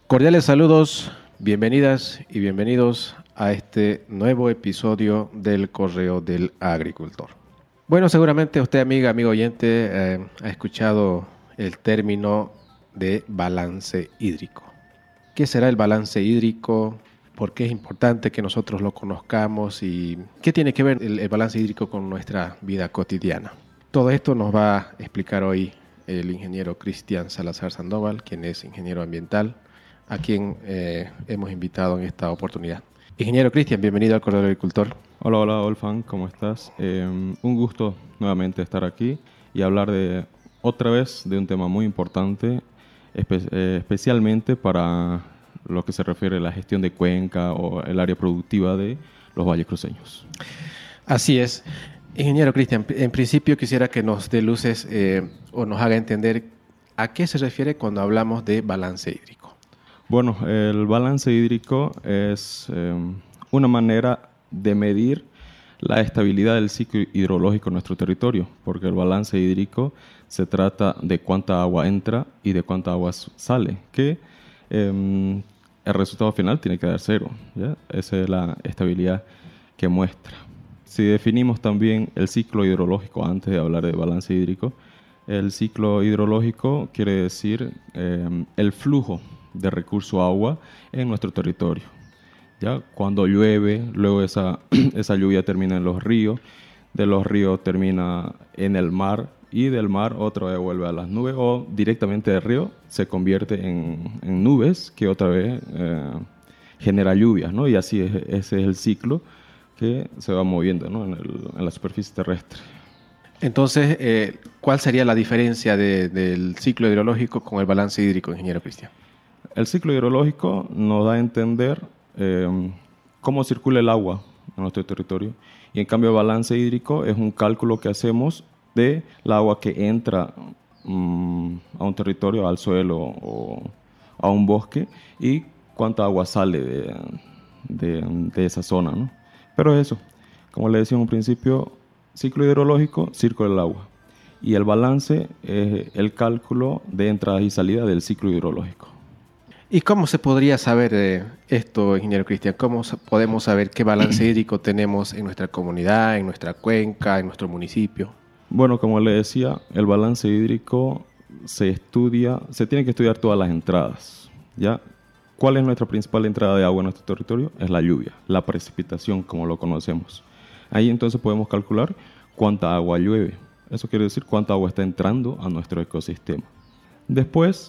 Cordiales saludos, bienvenidas y bienvenidos a este nuevo episodio del Correo del Agricultor. Bueno, seguramente usted, amiga, amigo oyente, ha escuchado el término de balance hídrico. ¿Qué será el balance hídrico? ¿Por qué es importante que nosotros lo conozcamos? ¿Y qué tiene que ver el balance hídrico con nuestra vida cotidiana? Todo esto nos va a explicar hoy el ingeniero Cristian Salazar Sandoval, quien es ingeniero ambiental, a quien hemos invitado en esta oportunidad. Ingeniero Cristian, bienvenido al Correo del Agricultor. Hola, Olfan, ¿cómo estás? Un gusto nuevamente estar aquí y hablar otra vez de un tema muy importante, especialmente para lo que se refiere a la gestión de cuenca o el área productiva de los valles cruceños. Así es. Ingeniero Cristian, en principio quisiera que nos dé luces o nos haga entender a qué se refiere cuando hablamos de balance hídrico. Bueno, el balance hídrico es una manera de medir la estabilidad del ciclo hidrológico en nuestro territorio, porque el balance hídrico se trata de cuánta agua entra y de cuánta agua sale, que el resultado final tiene que dar cero, ¿ya? Esa es la estabilidad que muestra. Si definimos también el ciclo hidrológico antes de hablar de balance hídrico, el ciclo hidrológico quiere decir el flujo de recurso agua en nuestro territorio. ¿Ya? Cuando llueve, luego esa lluvia termina en los ríos, de los ríos termina en el mar y del mar otra vez vuelve a las nubes o directamente del río se convierte en nubes que otra vez genera lluvias, ¿no? Y así ese es el ciclo que se va moviendo, ¿no? en la superficie terrestre. Entonces, ¿cuál sería la diferencia del ciclo hidrológico con el balance hídrico, ingeniero Cristian? El ciclo hidrológico nos da a entender cómo circula el agua en nuestro territorio y en cambio el balance hídrico es un cálculo que hacemos de la agua que entra a un territorio, al suelo o a un bosque y cuánta agua sale de esa zona, ¿no? Pero eso, como le decía en un principio, ciclo hidrológico, círculo del agua. Y el balance es el cálculo de entrada y salida del ciclo hidrológico. ¿Y cómo se podría saber esto, ingeniero Cristian? ¿Cómo podemos saber qué balance hídrico tenemos en nuestra comunidad, en nuestra cuenca, en nuestro municipio? Bueno, como le decía, el balance hídrico se tiene que estudiar todas las entradas, ¿ya? ¿Cuál es nuestra principal entrada de agua en nuestro territorio? Es la lluvia, la precipitación, como lo conocemos. Ahí entonces podemos calcular cuánta agua llueve. Eso quiere decir cuánta agua está entrando a nuestro ecosistema. Después